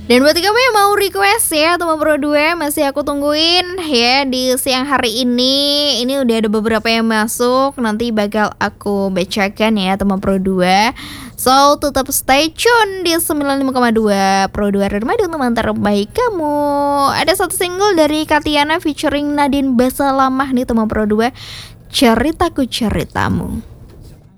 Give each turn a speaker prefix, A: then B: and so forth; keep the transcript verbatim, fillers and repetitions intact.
A: Dan buat kamu yang mau request ya teman Pro dua masih aku tungguin ya di siang hari ini. Ini udah ada beberapa yang masuk, nanti bakal aku bacakan ya teman Pro dua. So tetap stay tune di sembilan puluh lima koma dua Pro dua Radio teman terbaik kamu. Ada satu single dari Katiana featuring Nadine Basalamah nih teman Pro dua, Ceritaku Ceritamu.